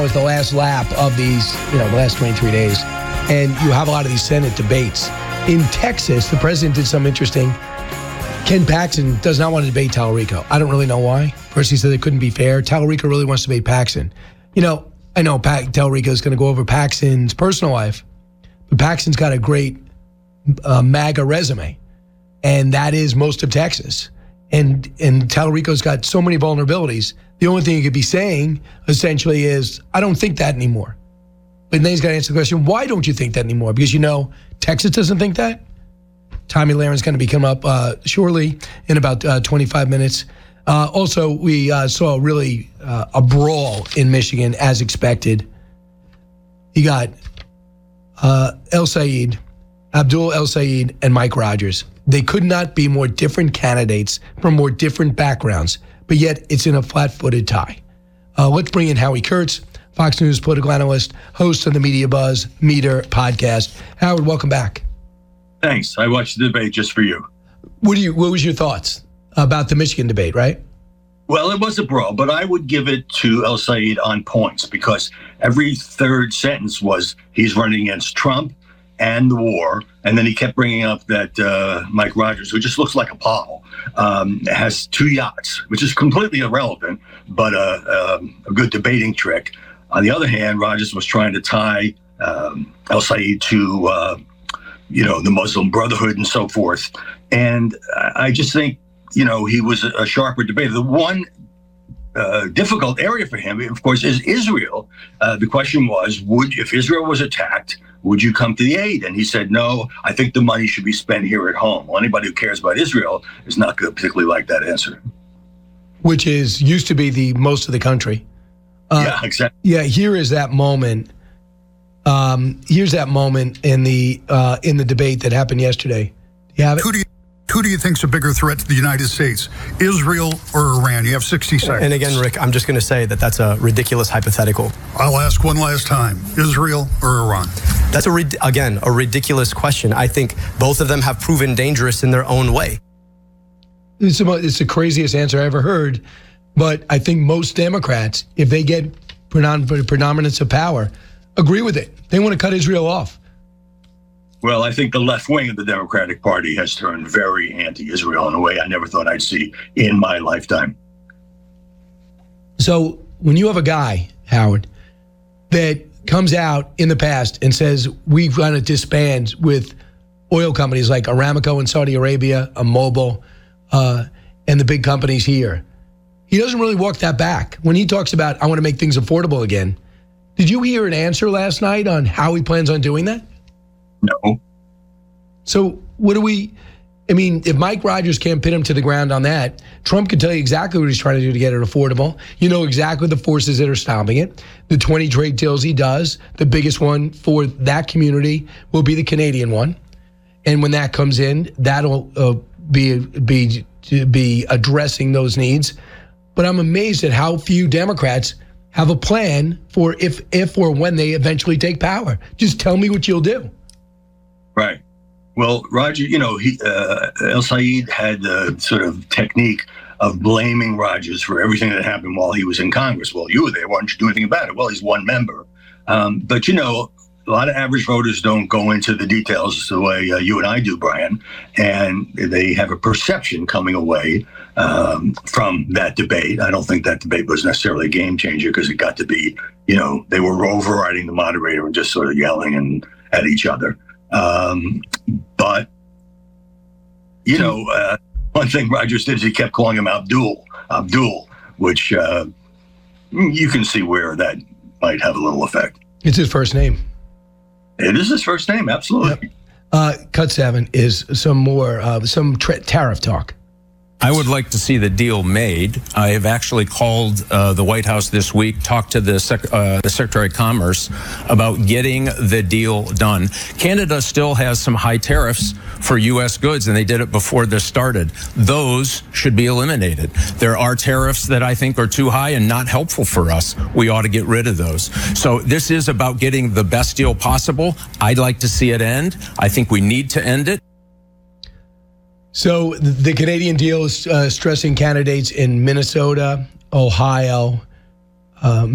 was the last lap of these, the last 23 days. And you have a lot of these Senate debates. In Texas, the president did something interesting. Ken Paxton does not want to debate Tallarico. I don't really know why. First, he said it couldn't be fair. Tallarico really wants to debate Paxton. I know Tallarico is going to go over Paxton's personal life, but Paxton's got a great MAGA resume, and that is most of Texas. And Tallarico's got so many vulnerabilities. The only thing he could be saying, essentially, is, I don't think that anymore. But then he's got to answer the question, why don't you think that anymore? Because Texas doesn't think that? Tommy Laren's going to be coming up shortly in about 25 minutes. Also, we saw really a brawl in Michigan, as expected. You got Abdul El Sayed, and Mike Rogers. They could not be more different candidates from more different backgrounds, but yet it's in a flat-footed tie. Let's bring in Howie Kurtz, Fox News political analyst, host of the Media Buzz Meter podcast. Howard, welcome back. Thanks. I watched the debate just for you. What was your thoughts about the Michigan debate, right? Well, it was a brawl, but I would give it to El Sayed on points, because every third sentence was he's running against Trump and the war, and then he kept bringing up that Mike Rogers, who just looks like a Paul, has 2 yachts, which is completely irrelevant, but a good debating trick. On the other hand, Rogers was trying to tie El Sayed to the Muslim Brotherhood and so forth. And I just think, he was a sharper debater. The one difficult area for him, of course, is Israel. The question was, if Israel was attacked, would you come to the aid? And he said, no, I think the money should be spent here at home. Well, anybody who cares about Israel is not going to particularly like that answer. Which used to be the most of the country. Yeah, exactly. Yeah, here is that moment. Here's that moment in the debate that happened yesterday. Do you have it? Who do you think's a bigger threat to the United States, Israel or Iran? You have 60 seconds. And again, Rick, I'm just going to say that that's a ridiculous hypothetical. I'll ask one last time: Israel or Iran? That's a ridiculous question. I think both of them have proven dangerous in their own way. It's the craziest answer I ever heard. But I think most Democrats, if they get predominance of power, agree with it. They want to cut Israel off. Well, I think the left wing of the Democratic Party has turned very anti-Israel in a way I never thought I'd see in my lifetime. So when you have a guy, Howard, that comes out in the past and says, we've got to disband with oil companies like Aramco in Saudi Arabia, Mobil, and the big companies here, he doesn't really walk that back. When he talks about, I want to make things affordable again, did you hear an answer last night on how he plans on doing that? No. So if Mike Rogers can't pin him to the ground on that, Trump can tell you exactly what he's trying to do to get it affordable. You know exactly the forces that are stopping it. The 20 trade deals he does, the biggest one for that community will be the Canadian one. And when that comes in, that'll be addressing those needs. But I'm amazed at how few Democrats have a plan for if or when they eventually take power. Just tell me what you'll do. Right. Well, Roger, El Sayed had the sort of technique of blaming Rogers for everything that happened while he was in Congress. Well, you were there. Why don't you do anything about it? Well, he's one member. But, a lot of average voters don't go into the details the way you and I do, Brian. And they have a perception coming away from that debate. I don't think that debate was necessarily a game changer, because it got to be, they were overriding the moderator and just sort of yelling at each other. But one thing Rogers did is he kept calling him Abdul, which you can see where that might have a little effect. It's his first name. It is his first name, absolutely. Yep. Cut 7 is some more tariff talk. I would like to see the deal made. I have actually called the White House this week, talked to the Secretary of Commerce about getting the deal done. Canada still has some high tariffs for U.S. goods, and they did it before this started. Those should be eliminated. There are tariffs that I think are too high and not helpful for us. We ought to get rid of those. So this is about getting the best deal possible. I'd like to see it end. I think we need to end it. So the Canadian deal is stressing candidates in Minnesota, Ohio,